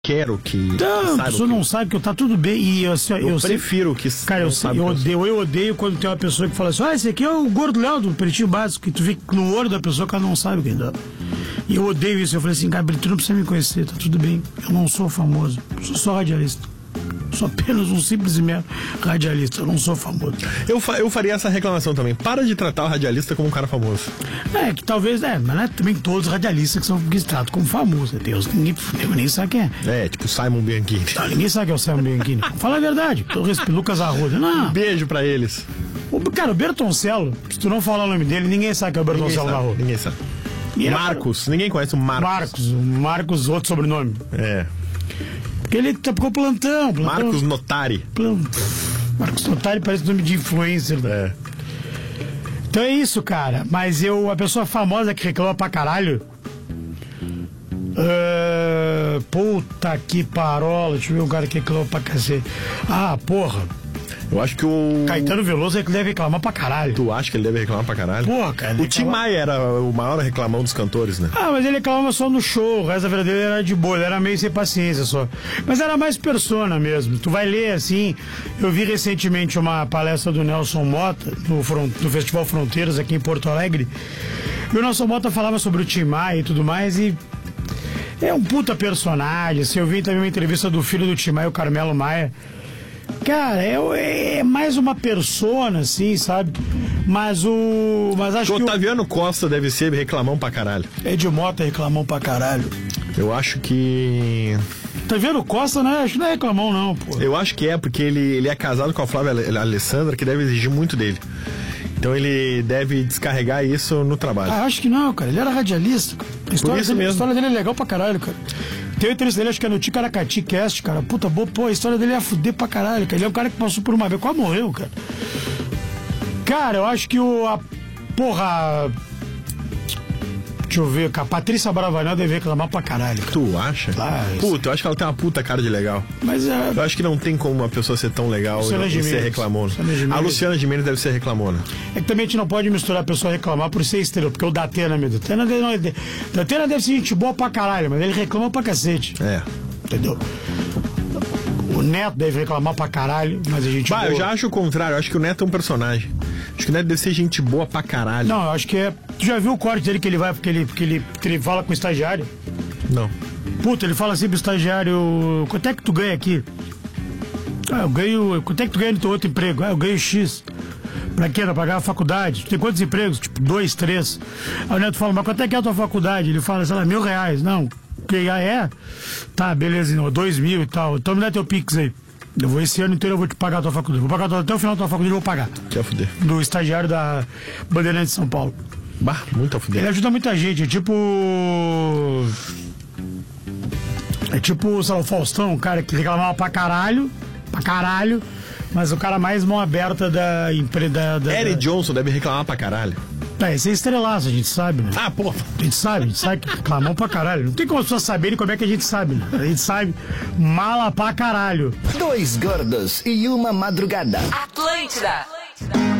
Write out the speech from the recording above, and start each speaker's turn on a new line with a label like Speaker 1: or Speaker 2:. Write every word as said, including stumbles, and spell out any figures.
Speaker 1: quero que
Speaker 2: Não, a pessoa
Speaker 1: que...
Speaker 2: não sabe que tá tudo bem. E eu, eu,
Speaker 1: eu, eu prefiro
Speaker 2: sei,
Speaker 1: que
Speaker 2: cara, eu, eu, eu odeio, eu odeio quando tem uma pessoa que fala assim: ah, esse aqui é o Gordo Léo do Pretinho Básico, que tu vê no olho da pessoa que ela não sabe quem dá. E eu odeio isso. Eu falei assim: Gabriel, tu não precisa me conhecer, tá tudo bem. Eu não sou famoso, sou só radialista. Sou apenas um simples e mero radialista, eu não sou famoso.
Speaker 1: Eu, fa eu faria essa reclamação também. Para de tratar o radialista como um cara famoso.
Speaker 2: É, que talvez, é, mas não é também todos os radialistas que são que se tratam como famosos. Deus, ninguém, ninguém sabe quem é.
Speaker 1: É, tipo Simon Bianchini.
Speaker 2: Não, ninguém sabe quem é o Simon Bianchini. Fala a verdade. Eu respeito Lucas Arruda. Não.
Speaker 1: Um beijo pra eles.
Speaker 2: O, cara, o Bertoncello, se tu não falar o nome dele, ninguém sabe que é o Bertoncello da Arruda.
Speaker 1: Ninguém sabe.
Speaker 2: E
Speaker 1: Marcos, era... ninguém conhece o Marcos.
Speaker 2: Marcos, o Marcos, outro sobrenome.
Speaker 1: É.
Speaker 2: Porque ele ficou plantão, plantão.
Speaker 1: Marcos Notari.
Speaker 2: Plantão. Marcos Notari parece nome de influencer.
Speaker 1: É.
Speaker 2: Então é isso, cara. Mas eu, a pessoa famosa que reclama pra caralho. Uh, puta que parola. Deixa eu ver um cara que reclama pra cacete. Ah, porra.
Speaker 1: Eu acho que o...
Speaker 2: Caetano Veloso é que deve reclamar pra caralho.
Speaker 1: Tu acha que ele deve reclamar pra caralho?
Speaker 2: Porra, cara.
Speaker 1: O Tim Maia era o maior reclamão dos cantores, né?
Speaker 2: Ah, mas ele reclamava só no show. O resto da vida dele era de boa. Ele era meio sem paciência só. Mas era mais persona mesmo. Tu vai ler assim... Eu vi recentemente uma palestra do Nelson Motta no, front... no Festival Fronteiras aqui em Porto Alegre. E o Nelson Motta falava sobre o Tim Maia e tudo mais e... É um puta personagem. Assim, eu vi também uma entrevista do filho do Tim Maia, o Carmelo Maia. Cara, é, é mais uma persona, assim, sabe? Mas o... Mas acho
Speaker 1: o
Speaker 2: que
Speaker 1: Otaviano
Speaker 2: o...
Speaker 1: Costa deve ser reclamão pra caralho.
Speaker 2: Ed Mota reclamão pra caralho.
Speaker 1: Eu acho que...
Speaker 2: Otaviano Costa, né? Acho que não é reclamão, não, pô.
Speaker 1: Eu acho que é, porque ele, ele é casado com a Flávia Alessandra, que deve exigir muito dele. Então ele deve descarregar isso no trabalho.
Speaker 2: Ah, acho que não, cara. Ele era radialista. A história,
Speaker 1: Por isso
Speaker 2: dele,
Speaker 1: mesmo.
Speaker 2: A história dele é legal pra caralho, cara. Tem o interesse dele, acho que é no Ticaracati Cast, cara. Puta, boa, pô, a história dele é a fuder pra caralho, cara. Ele é um cara que passou por uma vez, quase morreu, cara. Cara, eu acho que o... A, porra... Deixa eu ver, cara. A Patrícia Bravanel deve reclamar pra caralho, cara.
Speaker 1: Tu acha?
Speaker 2: Ah,
Speaker 1: puta, eu acho que ela tem uma puta cara de legal.
Speaker 2: Mas é...
Speaker 1: Eu acho que não tem como uma pessoa ser tão legal e, e ser reclamona. A Luciana Gimenez deve ser reclamona.
Speaker 2: É que também a gente não pode misturar a pessoa reclamar por ser estrela, porque o Datena, meu, Datena, Datena deve ser gente boa pra caralho, mas ele reclama pra cacete.
Speaker 1: É.
Speaker 2: Entendeu? O Neto deve reclamar pra caralho, mas a gente...
Speaker 1: Bah,
Speaker 2: boa.
Speaker 1: Eu já acho o contrário, eu acho que o Neto é um personagem. Acho que o Neto deve ser gente boa pra caralho.
Speaker 2: Não, eu acho que é... Tu já viu o corte dele que ele vai, porque ele, porque ele, porque ele fala com o estagiário?
Speaker 1: Não.
Speaker 2: Puta, ele fala assim pro estagiário, quanto é que tu ganha aqui? Ah, eu ganho... Quanto é que tu ganha no teu outro emprego? Ah, eu ganho X. Pra quê? Pra pagar a faculdade? Tu tem quantos empregos? Tipo, dois, três. Aí o Neto fala, mas quanto é que é a tua faculdade? Ele fala, sei lá, mil reais. Não. Que ah, é? Tá, beleza, não, dois mil e tal. Então me dá teu Pix aí. Eu vou esse ano inteiro, eu vou te pagar a tua faculdade. Vou pagar tua, até o final da tua faculdade, eu vou pagar.
Speaker 1: Quer fuder.
Speaker 2: Do estagiário da Bandeirantes de São Paulo.
Speaker 1: Bah, muito a fuder.
Speaker 2: Ele ajuda muita gente, é tipo... É tipo, sei lá, o Faustão, um cara que reclamava pra caralho, pra caralho, mas o cara mais mão aberta da empresa...
Speaker 1: Eric
Speaker 2: da...
Speaker 1: Johnson deve reclamar pra caralho.
Speaker 2: É, esse é estrelaço, a gente sabe, né?
Speaker 1: Ah, porra.
Speaker 2: A gente sabe, a gente sabe que reclamam pra caralho. Não tem como as pessoas saberem como é que a gente sabe, né? A gente sabe mala pra caralho.
Speaker 3: Dois gordos e uma madrugada.
Speaker 4: Atlântida.